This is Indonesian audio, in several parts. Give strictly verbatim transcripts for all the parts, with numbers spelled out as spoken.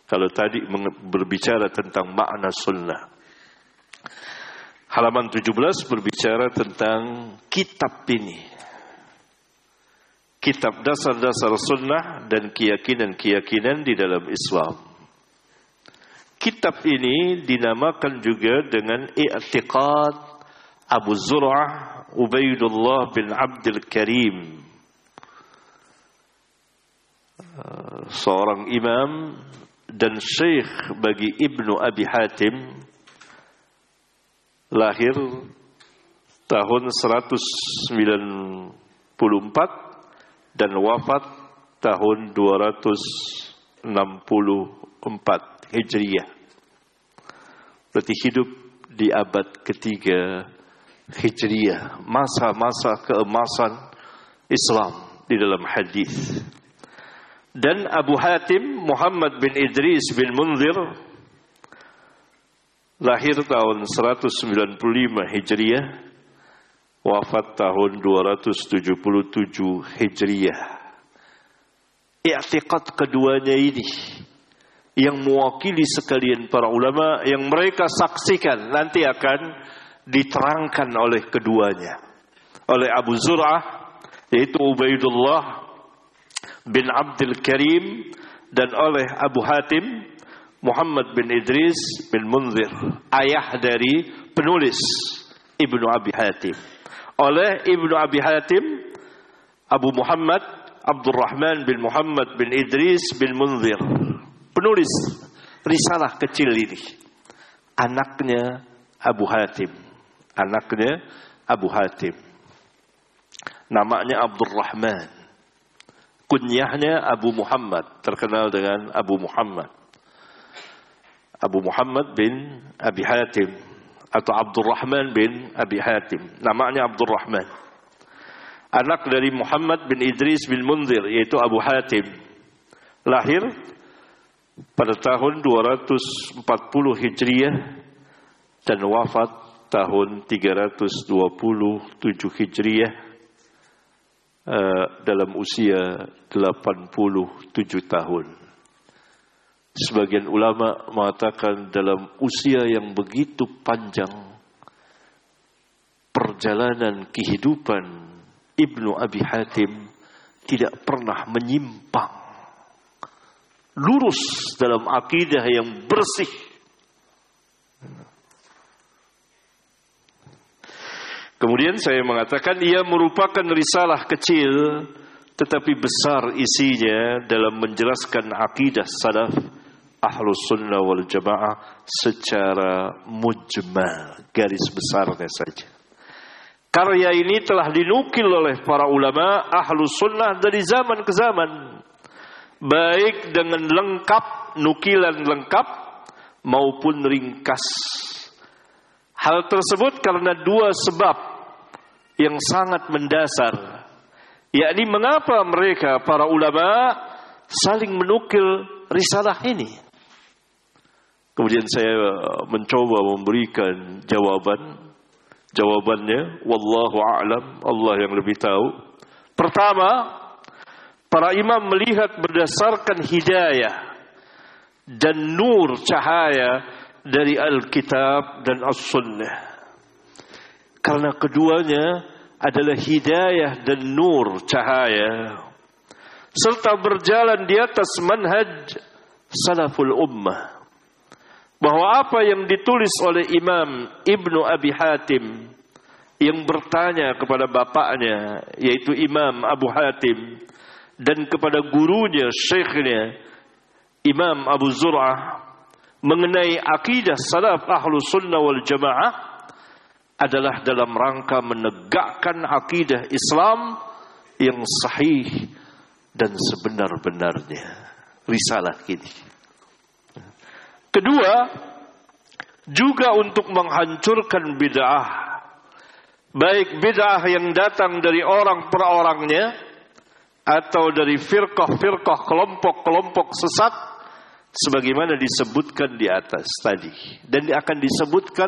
Kalau tadi berbicara tentang makna sunnah, halaman tujuh belas berbicara tentang kitab ini, kitab dasar-dasar sunnah dan keyakinan-keyakinan di dalam Islam. Kitab ini dinamakan juga dengan I'tiqad Abu Zur'ah Ubaidullah bin Abdul Karim, seorang imam dan syekh bagi Ibnu Abi Hatim, lahir tahun seratus sembilan puluh empat dan wafat tahun dua ratus enam puluh empat Hijriah. Berarti hidup di abad ketiga Hijriah, masa-masa keemasan Islam di dalam hadis. Dan Abu Hatim Muhammad bin Idris bin Munzir, lahir tahun seratus sembilan puluh lima Hijriah, wafat tahun dua ratus tujuh puluh tujuh Hijriah. I'tiqad keduanya ini yang mewakili sekalian para ulama, yang mereka saksikan nanti akan diterangkan oleh keduanya, oleh Abu Zur'ah yaitu Ubaidullah bin Abdul Karim, dan oleh Abu Hatim Muhammad bin Idris bin Munzir, ayah dari penulis Ibnu Abi Hatim. Oleh Ibnu Abi Hatim Abu Muhammad Abdurrahman bin Muhammad bin Idris bin Munzir, penulis risalah kecil ini. Anaknya Abu Hatim, anaknya Abu Hatim, namanya Abdurrahman, kunyahnya Abu Muhammad, terkenal dengan Abu Muhammad. Abu Muhammad bin Abi Hatim atau Abdurrahman bin Abi Hatim, namanya Abdurrahman. Anak dari Muhammad bin Idris bin Munzir yaitu Abu Hatim, lahir pada tahun dua ratus empat puluh Hijriah dan wafat tahun tiga ratus dua puluh tujuh Hijriah. Uh, dalam usia delapan puluh tujuh tahun. Sebagian ulama mengatakan dalam usia yang begitu panjang, perjalanan kehidupan Ibnu Abi Hatim tidak pernah menyimpang, lurus dalam akidah yang bersih. Kemudian saya mengatakan ia merupakan risalah kecil tetapi besar isinya dalam menjelaskan akidah salaf Ahlus Sunnah wal Jamaah secara mujmal, garis besarnya saja. Karya ini telah dinukil oleh para ulama Ahlus Sunnah dari zaman ke zaman, baik dengan lengkap, nukilan lengkap maupun ringkas. Hal tersebut karena dua sebab yang sangat mendasar, yakni mengapa mereka para ulama saling menukil risalah ini. Kemudian saya mencoba memberikan jawaban. Jawabannya wallahu a'lam, Allah yang lebih tahu. Pertama, para imam melihat berdasarkan hidayah dan nur cahaya dari Alkitab dan As-Sunnah. Karena keduanya adalah hidayah dan nur cahaya, serta berjalan di atas manhaj salaful ummah. Bahwa apa yang ditulis oleh Imam Ibnu Abi Hatim yang bertanya kepada bapaknya yaitu Imam Abu Hatim dan kepada gurunya, syekhnya Imam Abu Zur'ah mengenai akidah salaf Ahlus Sunnah wal Jamaah adalah dalam rangka menegakkan akidah Islam yang sahih dan sebenar-benarnya. Risalah ini. Kedua, juga untuk menghancurkan bid'ah, baik bid'ah yang datang dari orang per orangnya atau dari firqah-firqah, kelompok-kelompok sesat, sebagaimana disebutkan di atas tadi, dan akan disebutkan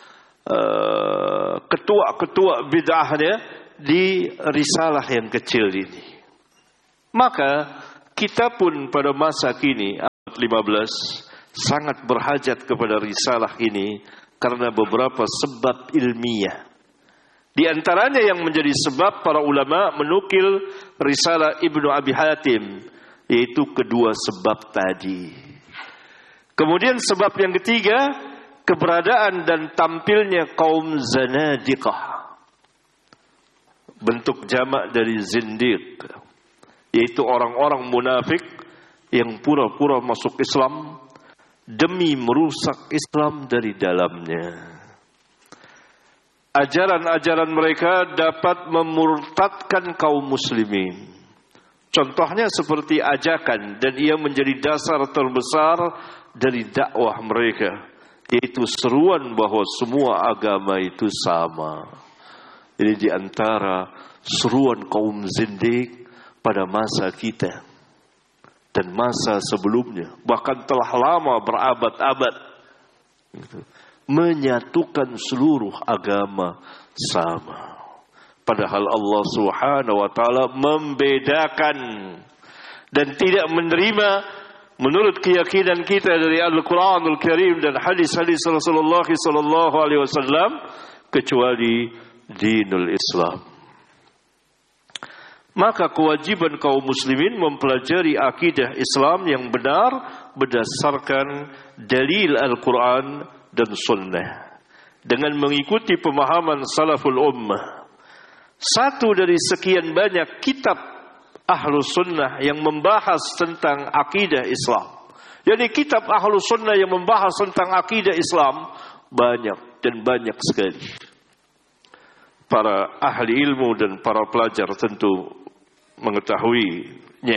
uh, ketua-ketua bid'ahnya di risalah yang kecil ini. Maka kita pun pada masa kini lima belas sangat berhajat kepada risalah ini karena beberapa sebab ilmiah. Di antaranya yang menjadi sebab para ulama menukil risalah Ibnu Abi Hatim, yaitu kedua sebab tadi. Kemudian sebab yang ketiga, keberadaan dan tampilnya kaum zanadiqah. Bentuk jamak dari zindiq, yaitu orang-orang munafik yang pura-pura masuk Islam demi merusak Islam dari dalamnya. Ajaran-ajaran mereka dapat memurtadkan kaum muslimin. Contohnya seperti ajakan, dan ia menjadi dasar terbesar dari dakwah mereka, yaitu seruan bahwa semua agama itu sama. Ini di antara seruan kaum zindiq pada masa kita dan masa sebelumnya, bahkan telah lama berabad-abad, menyatukan seluruh agama sama. Padahal Allah Subhanahu wa taala membedakan dan tidak menerima menurut keyakinan kita dari Al-Qur'anul Karim dan hadis-hadis Rasulullah sallallahu alaihi wasallam kecuali dinul Islam. Maka kewajiban kaum muslimin mempelajari akidah Islam yang benar berdasarkan dalil Al-Quran dan Sunnah, dengan mengikuti pemahaman salaful ummah. Satu dari sekian banyak kitab Ahlus Sunnah yang membahas tentang akidah Islam. Jadi kitab Ahlus Sunnah yang membahas tentang akidah Islam banyak dan banyak sekali. Para ahli ilmu dan para pelajar tentu mengetahuinya.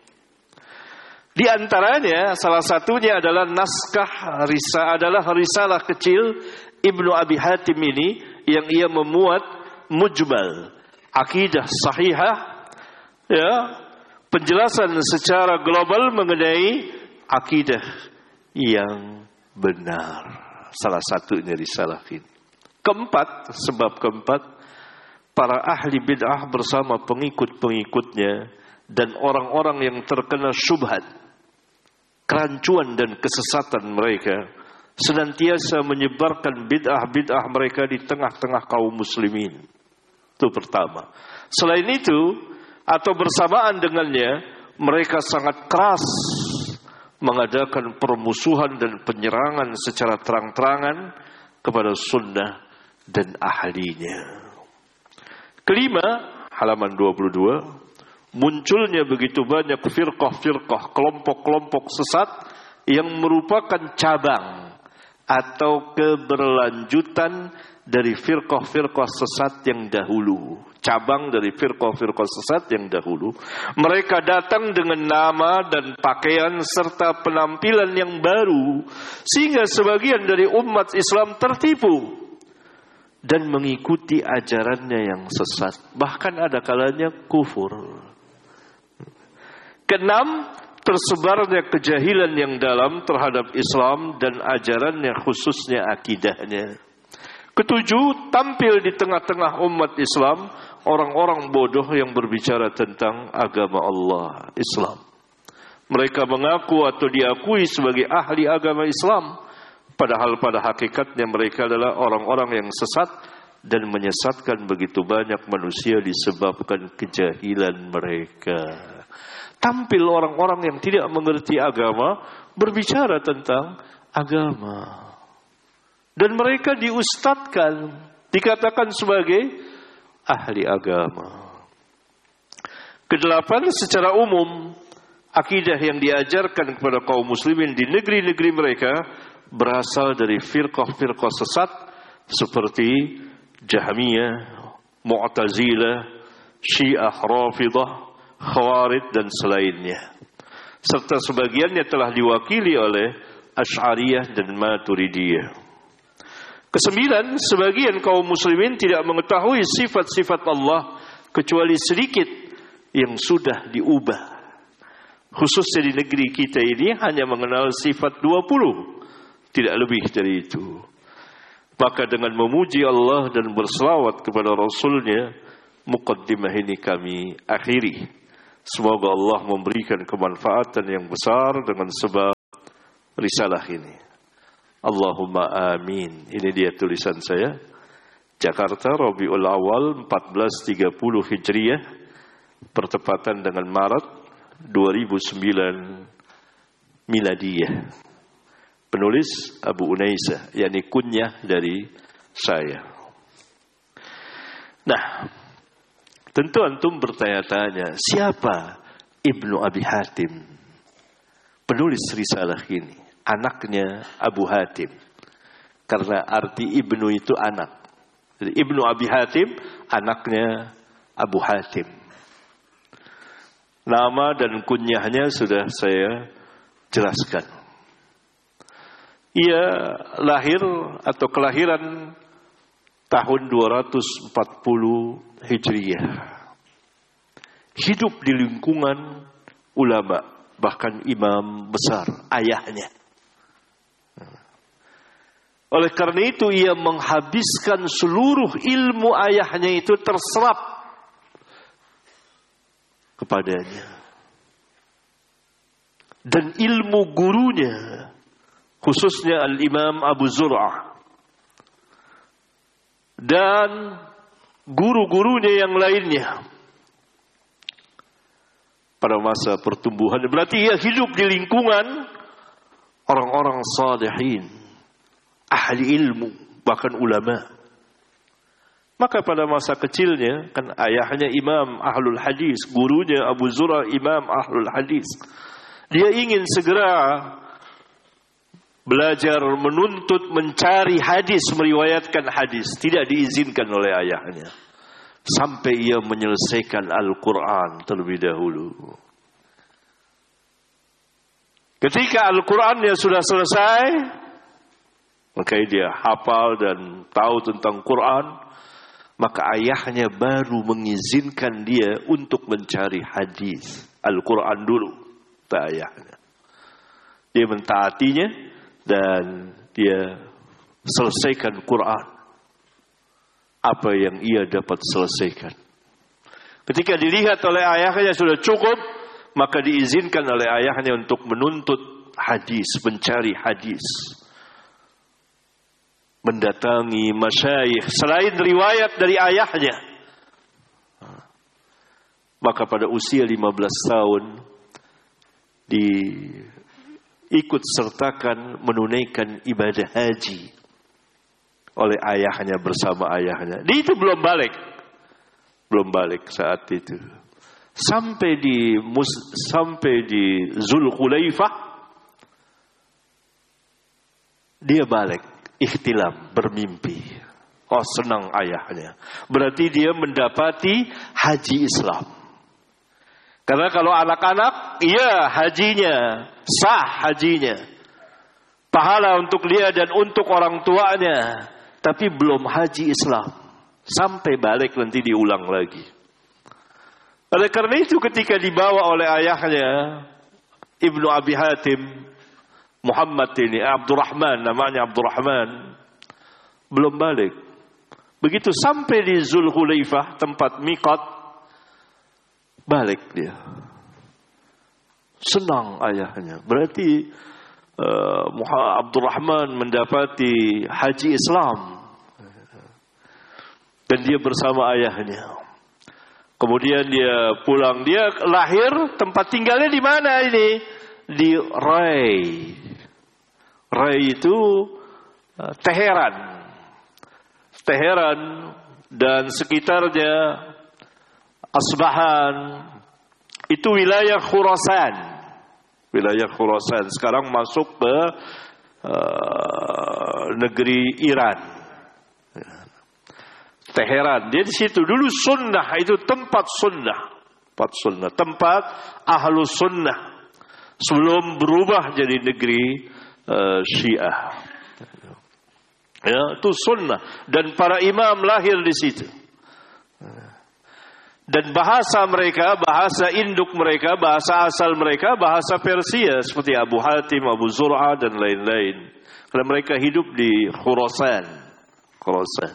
Di antaranya salah satunya adalah naskah risa adalah risalah kecil Ibnu Abi Hatim ini yang ia memuat mujmal, akidah sahihah, ya, penjelasan secara global mengenai akidah yang benar. Salah satunya risalah ini. Keempat, sebab keempat, para ahli bid'ah bersama pengikut-pengikutnya dan orang-orang yang terkena syubhat, kerancuan dan kesesatan mereka senantiasa menyebarkan bid'ah-bid'ah mereka di tengah-tengah kaum muslimin. Itu pertama. Selain itu, atau bersamaan dengannya, mereka sangat keras mengadakan permusuhan dan penyerangan secara terang-terangan kepada sunnah dan ahlinya. Kelima, halaman dua puluh dua, munculnya begitu banyak firqah-firqah, kelompok-kelompok sesat yang merupakan cabang atau keberlanjutan dari firqah-firqah sesat yang dahulu. Cabang dari firqah-firqah sesat yang dahulu. Mereka datang dengan nama dan pakaian serta penampilan yang baru, sehingga sebagian dari umat Islam tertipu dan mengikuti ajarannya yang sesat, bahkan ada kalanya kufur. Keenam, tersebarnya kejahilan yang dalam terhadap Islam dan ajarannya, khususnya akidahnya. Ketujuh, tampil di tengah-tengah umat Islam orang-orang bodoh yang berbicara tentang agama Allah, Islam. Mereka mengaku atau diakui sebagai ahli agama Islam, padahal pada hakikatnya mereka adalah orang-orang yang sesat dan menyesatkan begitu banyak manusia disebabkan kejahilan mereka. Tampil orang-orang yang tidak mengerti agama berbicara tentang agama. Dan mereka diustadkan, dikatakan sebagai ahli agama. Kedelapan, secara umum, akidah yang diajarkan kepada kaum muslimin di negeri-negeri mereka berasal dari firqah-firqah sesat seperti Jahmiyah, Mu'tazilah, Syiah Rafidah, Khawarij dan selainnya. Serta sebagiannya telah diwakili oleh Asy'ariyah dan Maturidiyah. Kesembilan, sebagian kaum muslimin tidak mengetahui sifat-sifat Allah kecuali sedikit yang sudah diubah. Khususnya di negeri kita ini hanya mengenal sifat dua puluh, tidak lebih dari itu. Maka dengan memuji Allah dan berselawat kepada Rasulnya, muqaddimah ini kami akhiri. Semoga Allah memberikan kemanfaatan yang besar dengan sebab risalah ini. Allahumma amin. Ini dia tulisan saya. Jakarta, Rabiul Awal empat belas tiga puluh Hijriah, bertepatan dengan Maret dua ribu sembilan Miladiyah. Penulis Abu Unaisah, yakni kunyah dari saya. Nah, tentu antum bertanya-tanya, siapa Ibnu Abi Hatim? Penulis risalah ini, anaknya Abu Hatim. Karena arti Ibnu itu anak. Jadi Ibnu Abi Hatim, anaknya Abu Hatim. Nama dan kunyahnya sudah saya jelaskan. Ia lahir atau kelahiran tahun dua ratus empat puluh Hijriah. Hidup di lingkungan ulama, bahkan imam besar, ayahnya. Oleh karena itu ia menghabiskan seluruh ilmu ayahnya itu terserap kepadanya. Dan ilmu gurunya, khususnya Al-Imam Abu Zur'ah, dan guru-gurunya yang lainnya pada masa pertumbuhan. Berarti ia hidup di lingkungan orang-orang salihin, ahli ilmu, bahkan ulama. Maka pada masa kecilnya, kan ayahnya imam ahlul hadis, gurunya Abu Zur'ah imam ahlul hadis. Dia ingin segera belajar, menuntut, mencari hadis, meriwayatkan hadis. Tidak diizinkan oleh ayahnya. Sampai ia menyelesaikan Al-Quran terlebih dahulu. Ketika Al-Qurannya sudah selesai, maka dia hafal dan tahu tentang Quran, maka ayahnya baru mengizinkan dia untuk mencari hadis Al-Quran dulu. Tak ayahnya. Dia mentaatinya dan dia selesaikan Quran. Apa yang ia dapat selesaikan. Ketika dilihat oleh ayahnya sudah cukup, maka diizinkan oleh ayahnya untuk menuntut hadis, mencari hadis. Mendatangi masyayikh selain riwayat dari ayahnya. Maka pada usia lima belas tahun diikut sertakan menunaikan ibadah haji oleh ayahnya, bersama ayahnya. Dia itu belum balik. Belum balik saat itu. Sampai di sampai di Zulhulaifah dia balik, ikhtilam, bermimpi. Oh, senang ayahnya. Berarti dia mendapati haji Islam. Karena kalau anak-anak, iya hajinya, sah hajinya. Pahala untuk dia dan untuk orang tuanya. Tapi belum haji Islam. Sampai balik nanti diulang lagi. Oleh karena itu ketika dibawa oleh ayahnya, Ibnu Abi Hatim, Muhammad ini, Abdurrahman, namanya Abdurrahman, belum balik. Begitu sampai di Zulhulaifah, tempat miqat, balik dia. Senang ayahnya. Berarti uh, Abdurrahman mendapati haji Islam. Dan dia bersama ayahnya. Kemudian dia pulang. Dia lahir, tempat tinggalnya di mana ini? Di Rai. Rai itu uh, Teheran. Teheran dan sekitarnya, Asbahan, itu wilayah Khurasan. Wilayah Khurasan. Sekarang masuk ke uh, negeri Iran. Teheran. Dia di situ dulu sunnah, itu tempat sunnah. Tempat sunnah. Tempat ahlu sunnah. Sebelum berubah jadi negeri uh, Syiah. Ya, itu sunnah. Dan para imam lahir di situ. Dan bahasa mereka, bahasa induk mereka, bahasa asal mereka, bahasa Persia. Seperti Abu Hatim, Abu Zur'ah, dan lain-lain. Karena mereka hidup di Khurasan. Khurasan.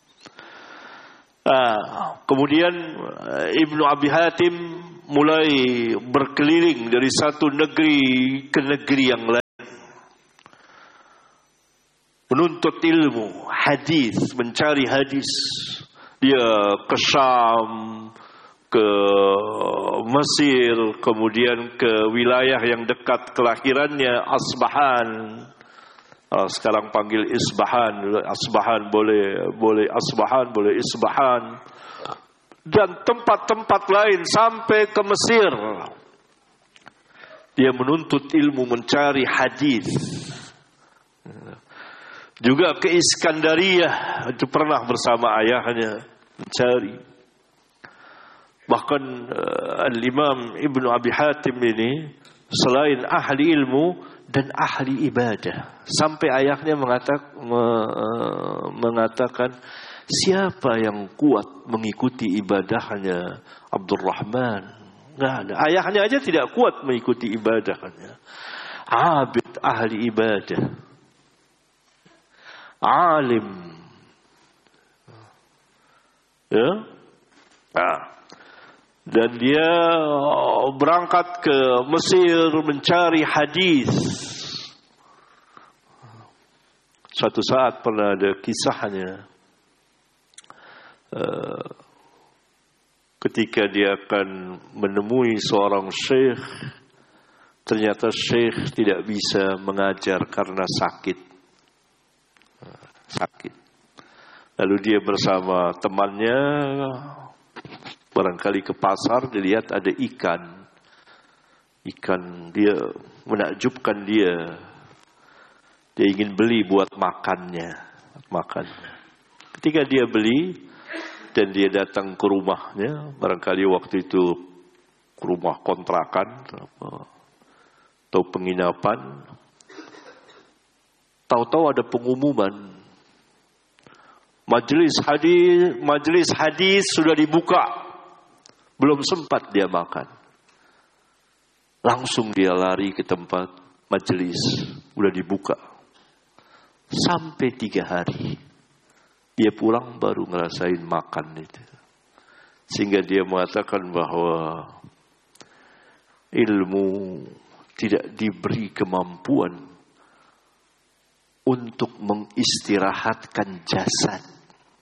Nah, kemudian Ibnu Abi Hatim mulai berkeliling dari satu negeri ke negeri yang lain. menuntut ilmu, hadis, mencari hadis. Dia ke Syam, ke Mesir, kemudian ke wilayah yang dekat kelahirannya, Asbahan. Sekarang panggil Isbahan, Asbahan boleh, boleh Asbahan, boleh Isbahan. Dan tempat-tempat lain sampai ke Mesir. Dia menuntut ilmu, mencari hadis. Juga ke Iskandariyah, itu pernah bersama ayahnya mencari. Bahkan uh, Al-Imam Ibnu Abi Hatim ini selain ahli ilmu dan ahli ibadah. Sampai ayahnya mengatakan, me, uh, mengatakan siapa yang kuat mengikuti ibadahnya Abdurrahman? Nggak ada. Ayahnya aja tidak kuat mengikuti ibadahnya. Abid, ahli ibadah. Alim. Ya. Nah. Dan dia berangkat ke Mesir mencari hadis. Suatu saat pernah ada kisahnya. Uh, ketika dia akan menemui seorang syekh, ternyata syekh tidak bisa mengajar karena sakit. Sakit. Lalu dia bersama temannya barangkali ke pasar, dilihat ada ikan. Ikan dia menakjubkan dia. Dia ingin beli buat makannya, makan. Ketika dia beli dan dia datang ke rumahnya, barangkali waktu itu ke rumah kontrakan atau penginapan, tahu-tahu ada pengumuman. Majelis hadis, majelis hadis sudah dibuka. Belum sempat dia makan. Langsung dia lari ke tempat majelis, sudah dibuka. Sampai tiga hari. Dia pulang baru ngerasain makan itu. Sehingga dia mengatakan bahwa ilmu tidak diberi kemampuan untuk mengistirahatkan jasad.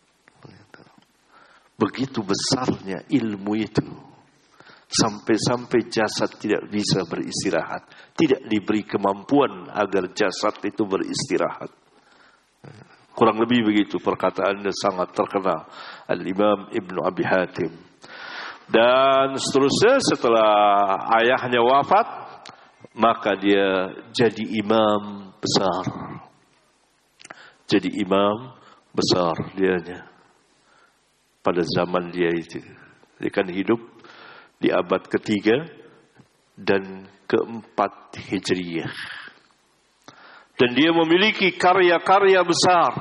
Begitu besarnya ilmu itu. Sampai-sampai jasad tidak bisa beristirahat. Tidak diberi kemampuan agar jasad itu beristirahat. Kurang lebih begitu perkataannya, sangat terkenal. Al-Imam Ibnu Abi Hatim. Dan seterusnya setelah ayahnya wafat, maka dia jadi imam besar. Jadi imam besar dianya. Pada zaman dia itu. Dia kan hidup di abad ketiga dan keempat Hijriyah. Dan dia memiliki karya-karya besar.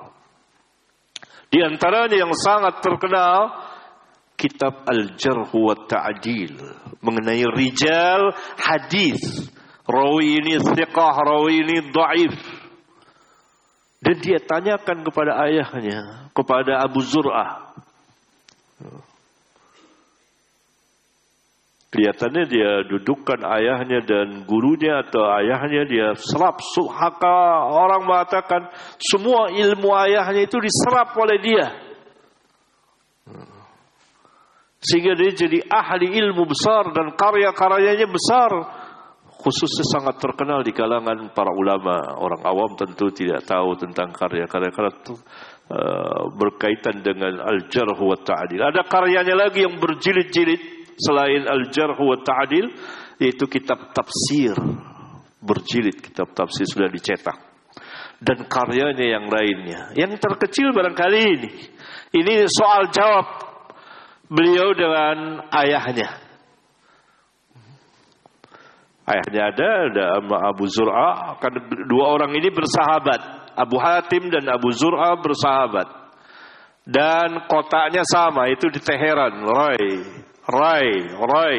Di antaranya yang sangat terkenal, kitab Al-Jarh wa Ta'dil. Mengenai rijal hadis. Rawi ini thiqah, rawi ini dhaif. Dan dia tanyakan kepada ayahnya, kepada Abu Zur'ah. Kelihatannya dia dudukkan ayahnya dan gurunya atau ayahnya, dia serap. Subhaka, orang mengatakan semua ilmu ayahnya itu diserap oleh dia. Sehingga dia jadi ahli ilmu besar dan karya-karyanya besar. Khususnya sangat terkenal di kalangan para ulama. Orang awam tentu tidak tahu tentang karya-karya itu. Uh, berkaitan dengan Al-Jarh wa Ta'dil. Ada karyanya lagi yang berjilid-jilid selain Al-Jarh wa Ta'dil, yaitu kitab tafsir berjilid. Kitab tafsir sudah dicetak. Dan karyanya yang lainnya. Yang terkecil barangkali ini. Ini soal jawab beliau dengan ayahnya. Ayahnya ada, ada Abu Zur'ah. Karena dua orang ini bersahabat. Abu Hatim dan Abu Zur'ah bersahabat. Dan kotaknya sama, itu di Teheran. Rai, Rai, Rai.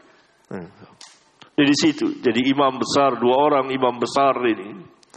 Di situ, jadi imam besar, dua orang imam besar ini.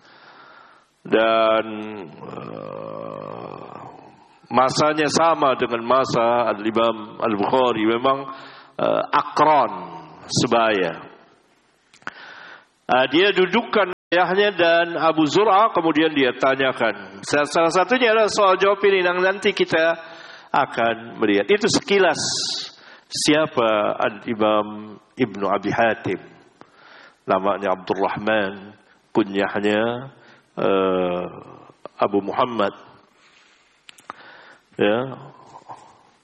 Dan uh, masanya sama dengan masa Al-Imam Al-Bukhari. Memang uh, akron, sebaya. Uh, dia dudukkan ayahnya dan Abu Zur'ah, kemudian dia tanyakan. Salah satunya adalah soal jawab ini yang nanti kita akan melihat. Itu sekilas siapa Al-Imam Ibnu Abi Hatim. Namanya Abdurrahman, kunyahnya uh, Abu Muhammad. Ya,